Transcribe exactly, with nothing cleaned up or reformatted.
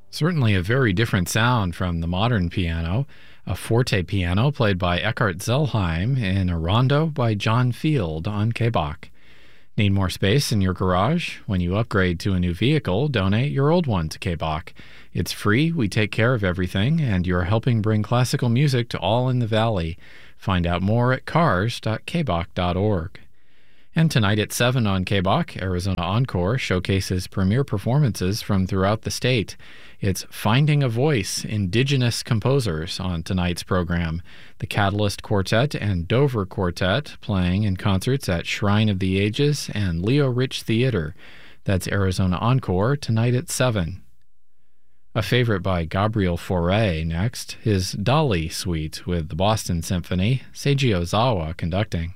Certainly a very different sound from the modern piano. A forte piano played by Eckhart Zellheim in a rondo by John Field on K B O C. Need more space in your garage? When you upgrade to a new vehicle, donate your old one to K B O C. It's free, we take care of everything, and you're helping bring classical music to all in the Valley. Find out more at cars dot k b o c dot org. And tonight at seven on K B O C, Arizona Encore showcases premier performances from throughout the state. It's Finding a Voice, Indigenous Composers on tonight's program. The Catalyst Quartet and Dover Quartet playing in concerts at Shrine of the Ages and Leo Rich Theater. That's Arizona Encore tonight at seven. A favorite by Gabriel Fauré next, his Dali Suite with the Boston Symphony, Seiji Ozawa conducting.